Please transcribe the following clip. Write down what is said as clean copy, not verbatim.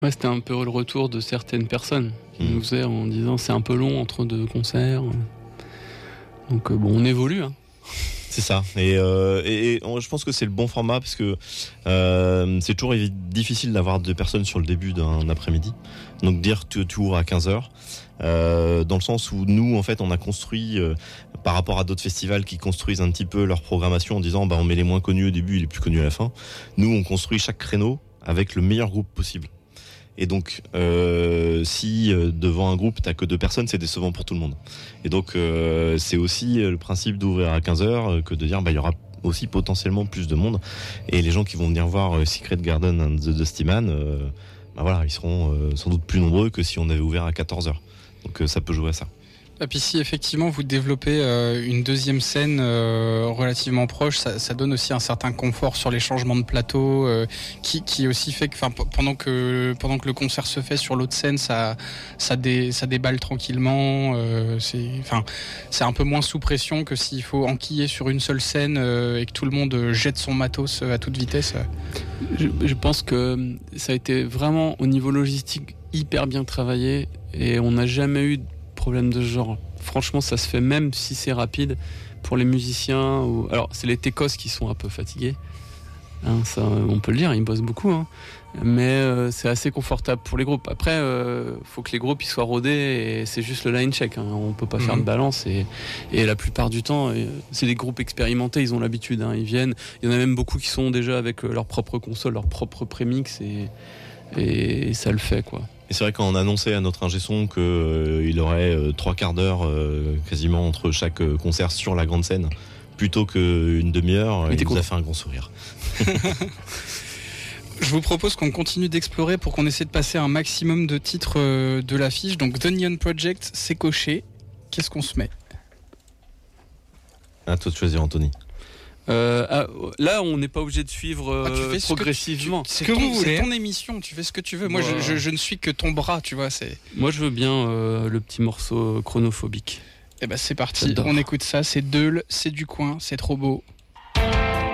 Ouais, c'était un peu le retour de certaines personnes qui nous faisaient en disant c'est un peu long entre deux concerts. Donc bon, on évolue. Hein. C'est ça. Et je pense que c'est le bon format parce que c'est toujours difficile d'avoir deux personnes sur le début d'un après-midi. Donc dire tu ouvres à 15h. Dans le sens où nous, en fait, on a construit par rapport à d'autres festivals qui construisent un petit peu leur programmation en disant on met les moins connus au début et les plus connus à la fin. Nous, on construit chaque créneau avec le meilleur groupe possible. Et donc, si devant un groupe, t'as que 2 personnes, c'est décevant pour tout le monde. Et donc, c'est aussi le principe d'ouvrir à 15h que de dire il y aura aussi potentiellement plus de monde. Et les gens qui vont venir voir Secret Garden and the Dusty Man, ils seront sans doute plus nombreux que si on avait ouvert à 14h. Donc ça peut jouer à ça. Et puis si effectivement vous développez une deuxième scène relativement proche, ça donne aussi un certain confort sur les changements de plateau qui aussi fait que pendant que le concert se fait sur l'autre scène, ça déballe tranquillement. C'est un peu moins sous pression que s'il faut enquiller sur une seule scène et que tout le monde jette son matos à toute vitesse. Je pense que ça a été vraiment au niveau logistique hyper bien travaillé et on n'a jamais eu de problème de ce genre. Franchement, ça se fait même si c'est rapide pour les musiciens. Alors, c'est les techos qui sont un peu fatigués. Hein, ça, on peut le dire, ils bossent beaucoup. Hein. Mais c'est assez confortable pour les groupes. Après, faut que les groupes ils soient rodés et c'est juste le line check. Hein. On peut pas faire de balance et la plupart du temps, c'est des groupes expérimentés. Ils ont l'habitude. Hein. Ils viennent. Il y en a même beaucoup qui sont déjà avec leur propre console, leur propre prémix et ça le fait quoi. Et c'est vrai qu'on annonçait à notre ingé son qu'il aurait 3 quarts d'heure quasiment entre chaque concert sur la grande scène, plutôt qu'une demi-heure. Il nous a fait un grand sourire. Je vous propose qu'on continue d'explorer pour qu'on essaie de passer un maximum de titres de l'affiche. Donc The Neon Project, c'est coché. Qu'est-ce qu'on se met ? À toi de choisir, Anthony. Là, on n'est pas obligé de suivre progressivement. C'est ton émission, tu fais ce que tu veux. Moi, je ne suis que ton bras, tu vois. Moi, je veux bien le petit morceau chronophobique. Eh ben, c'est parti. On écoute ça. C'est Deul, c'est du coin, c'est trop beau.